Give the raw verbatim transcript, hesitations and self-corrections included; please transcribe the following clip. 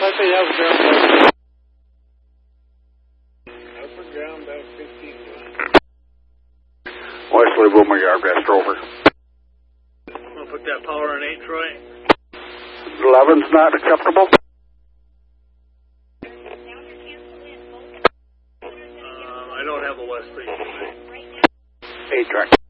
say you have a ground back. Upper ground back fifteen. Wesley Boomer Yardrest over. I'm going to put that power on eight, Troy. eleven's not acceptable. Uh, I don't have a Wesley. eight track.